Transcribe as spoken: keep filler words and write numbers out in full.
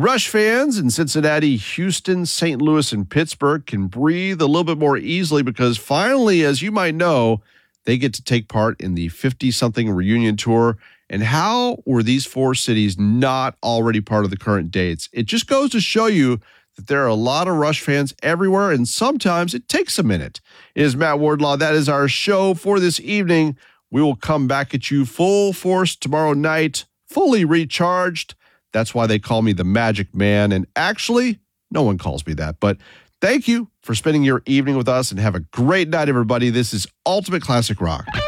Rush fans in Cincinnati, Houston, Saint Louis, and Pittsburgh can breathe a little bit more easily because finally, as you might know, they get to take part in the fifty-something reunion tour. And how were these four cities not already part of the current dates? It just goes to show you that there are a lot of Rush fans everywhere, and sometimes it takes a minute. It is Matt Wardlaw. That is our show for this evening. We will come back at you full force tomorrow night, fully recharged. That's why they call me the Magic Man. And actually, no one calls me that. But thank you for spending your evening with us, and have a great night, everybody. This is Ultimate Classic Rock.